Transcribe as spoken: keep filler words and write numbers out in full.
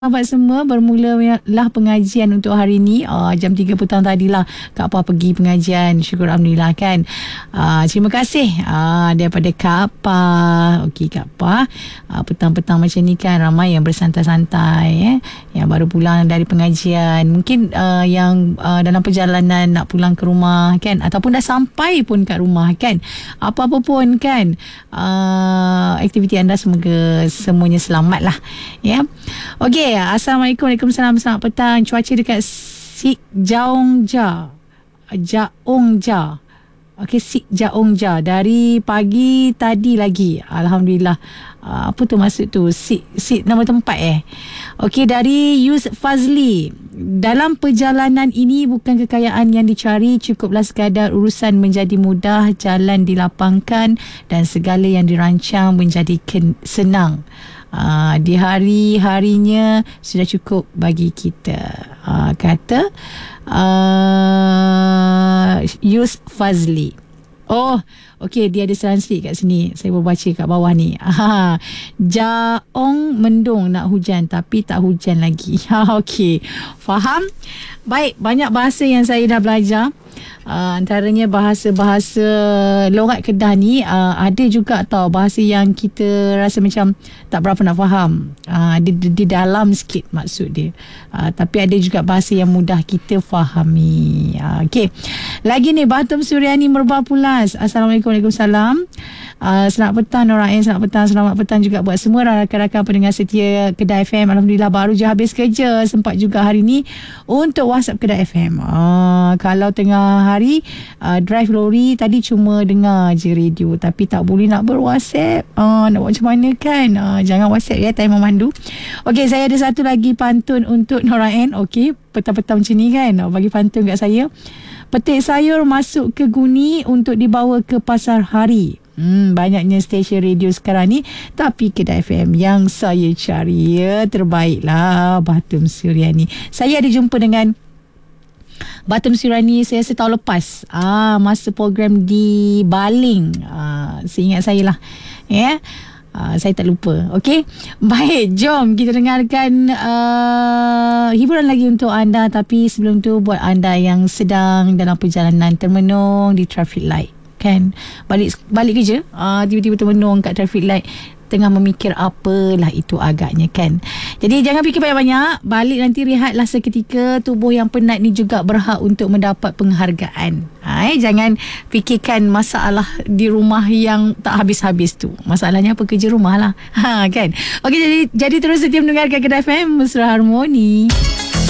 Sahabat semua, bermulalah pengajian untuk hari ni. uh, Jam tiga petang tadilah Kak Pa pergi pengajian. Syukur Alhamdulillah kan. uh, Terima kasih uh, daripada Kak Pa. Okey Kak Pa, uh, petang-petang macam ni kan ramai yang bersantai-santai eh, yang baru pulang dari pengajian. Mungkin uh, yang uh, dalam perjalanan nak pulang ke rumah kan, ataupun dah sampai pun kat rumah kan. Apa-apa pun kan, uh, aktiviti anda semoga semuanya selamat lah ya. Okey, Assalamualaikum, Waalaikumsalam, selamat petang. Cuaca dekat Sik Jaongja Jaongja Okey, Sik Jaongja dari pagi tadi lagi. Alhamdulillah. uh, Apa tu maksud tu? Sik, Sik nama tempat eh. Okey, dari Yus Fazli. Dalam perjalanan ini bukan kekayaan yang dicari, cukuplah sekadar urusan menjadi mudah, jalan dilapangkan dan segala yang dirancang menjadi ken- senang. Uh, di hari-harinya sudah cukup bagi kita, uh, kata uh, Yus Fazli. Oh, okey, dia ada translate kat sini. Saya baru baca kat bawah ni. Aha. Jaong mendung nak hujan tapi tak hujan lagi. Okey, faham? Baik, banyak bahasa yang saya dah belajar. Uh, antaranya bahasa-bahasa logat Kedah ni, uh, ada juga tau bahasa yang kita rasa macam tak berapa nak faham. uh, di, di, di dalam sikit maksud dia. uh, Tapi ada juga bahasa yang mudah kita fahami. uh, Okay, lagi ni Batum Suryani Merbah Pulas. Assalamualaikum, Waalaikumsalam. uh, Selamat petang Norain, selamat petang. Selamat petang juga buat semua rakan-rakan pendengar setia Kedah F M. Alhamdulillah baru je habis kerja, sempat juga hari ni untuk WhatsApp Kedah F M. uh, Kalau tengah hari uh, drive lori tadi cuma dengar je radio, tapi tak boleh nak ber-WhatsApp. uh, Nak buat macam mana kan? uh, Jangan WhatsApp ya, time memandu. Okey, saya ada satu lagi pantun untuk Norain. Okey, petang-petang macam ni kan, uh, bagi pantun kat saya. Petik sayur masuk ke guni untuk dibawa ke pasar hari. Hmm, banyaknya stesen radio sekarang ni, tapi Kedah F M yang saya cari ya, terbaiklah Batum Suryani. Saya ada jumpa dengan Batum Suryani saya setahun lepas, ah, masa program di Baling. ah, Seingat saya lah ya. Uh, saya tak lupa. Okey, baik, jom kita dengarkan uh, hiburan lagi untuk anda. Tapi sebelum tu, buat anda yang sedang dalam perjalanan termenung di traffic light kan, balik balik kerja, uh, tiba-tiba termenung kat traffic light, tengah memikir apalah itu agaknya kan. Jadi jangan fikir banyak-banyak, balik nanti rehatlah seketika. Tubuh yang penat ni juga berhak untuk mendapat penghargaan. Ha, eh, jangan fikirkan masalah di rumah yang tak habis-habis tu. Masalahnya apa, kerja rumah lah. Ha, kan. Okey, jadi jadi terus setia mendengarkan Kedah F M, Mesra Harmoni.